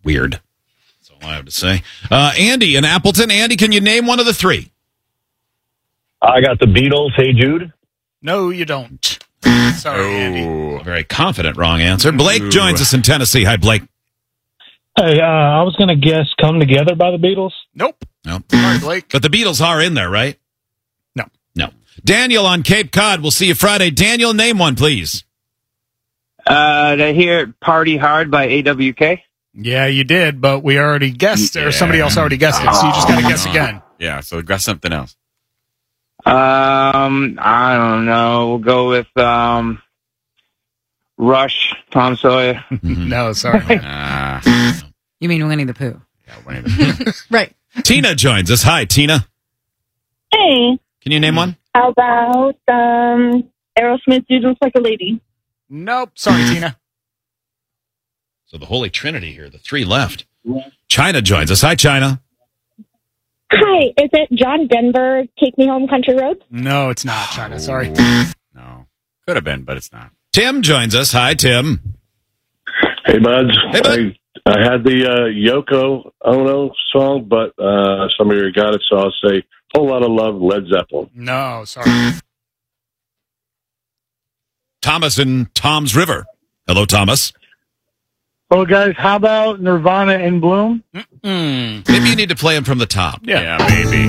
Weird. That's all I have to say. Andy in Appleton. Andy, can you name one of the three? I got the Beatles, Hey Jude. No, you don't. Sorry, Andy. Very confident wrong answer. Blake joins us in Tennessee. Hi, Blake. Hey, I was going to guess Come Together by the Beatles. Nope. No. Sorry, Blake. But the Beatles are in there, right? No. Daniel on Cape Cod. We'll see you Friday. Daniel, name one, please. Did I hear Party Hard by AWK? Yeah, you did, but we already guessed, or somebody else already guessed it, so you just got to guess again. Yeah, so guess something else. I don't know. We'll go with Rush, Tom Sawyer. No, sorry. You mean Winnie the Pooh? Yeah, Winnie the Pooh. Right. Tina joins us. Hi, Tina. Hey, Can you name one? how about Aerosmith, Dude Looks Like a Lady? Nope. Sorry, Tina. So the Holy Trinity here. The three left. China joins us. Hi, China. Hi, is it John Denver, Take Me Home Country Roads? No, it's not, China. Sorry. No. Could have been, but it's not. Tim joins us. Hi, Tim. Hey, buds. Hey, bud. I had the Yoko Ono song, but somebody already got it, so I'll say Whole Lot of Love, Led Zeppelin. No, sorry. Thomas in Tom's River. Hello, Thomas. Well, guys, how about Nirvana in Bloom? Maybe you need to play him from the top. Yeah. Yeah, maybe.